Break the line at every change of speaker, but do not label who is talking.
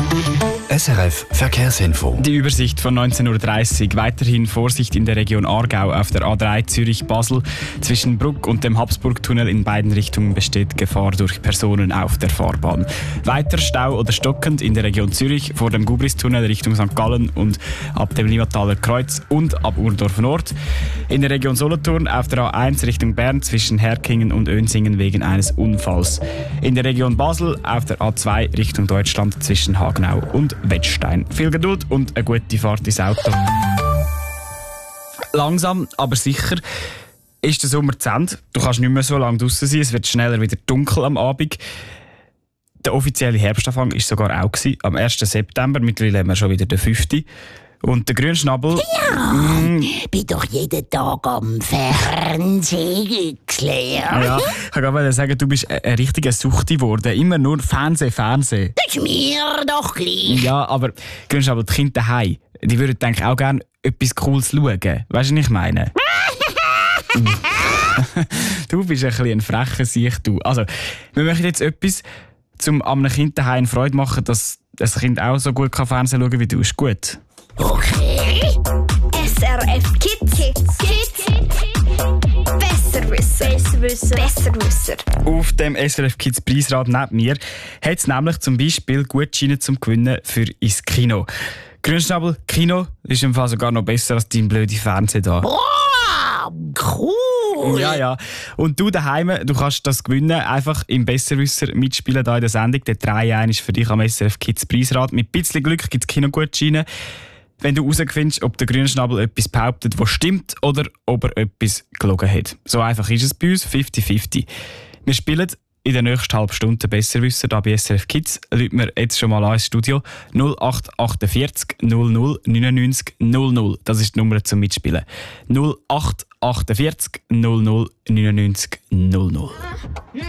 SRF Verkehrsinfo.
Die Übersicht von 19.30 Uhr. Weiterhin Vorsicht in der Region Aargau auf der A3 Zürich-Basel. Zwischen Bruck und dem Habsburgtunnel in beiden Richtungen besteht Gefahr durch Personen auf der Fahrbahn. Weiter Stau oder stockend in der Region Zürich vor dem Gubristunnel Richtung St. Gallen und ab dem Limmataler Kreuz und ab Urdorf Nord. In der Region Solothurn auf der A1 Richtung Bern zwischen Herkingen und Önsingen wegen eines Unfalls. In der Region Basel auf der A2 Richtung Deutschland zwischen Hagenau und Wettstein. Viel Geduld und eine gute Fahrt ins Auto. Langsam, aber sicher ist der Sommer zu Ende. Du kannst nicht mehr so lange draussen sein, es wird schneller wieder dunkel am Abend. Der offizielle Herbstanfang war sogar auch am 1. September. Mittlerweile haben wir schon wieder den 5. Und der Grünschnabel...
Ja, bin doch jeden Tag am Fernsehen geklärt.
Ja, ich kann gerade sagen, du bist ein richtiger Suchti geworden. Immer nur Fernsehen.
Das ist mir doch gleich.
Ja, aber Grünschnabel, die Kinder daheim, die würden denke ich auch gerne etwas Cooles schauen. Weißt du, was ich meine? Du bist ein bisschen ein frecher Sieg, du. Also, wir machen jetzt etwas, um einem Kind daheim Freude machen, dass das Kind auch so gut Fernsehen schauen kann wie du. Ist gut?
Okay.
SRF Kids. Besserwisser.
Auf dem SRF Kids Preisrad neben mir hat es nämlich zum Beispiel Gutscheine zum Gewinnen für ins Kino. Grünschnabel, Kino ist im Fall sogar noch besser als dein blöde Fernsehen da.
Wow, cool.
Ja. Und du daheim, du kannst das gewinnen, einfach im Besserwisser mitspielen da in der Sendung. Der 3-1 ist für dich am SRF Kids Preisrad. Mit ein bisschen Glück gibt es Kinogutscheine. Wenn du herausfindest, ob der Grünschnabel etwas behauptet, was stimmt, oder ob er etwas gelogen hat. So einfach ist es bei uns, 50-50. Wir spielen in der nächsten halben Stunde Besserwisser hier bei SRF Kids. Rufen wir jetzt schon mal an ins Studio. 0848 00 99 00. Das ist die Nummer zum Mitspielen. 0848 00 99 00.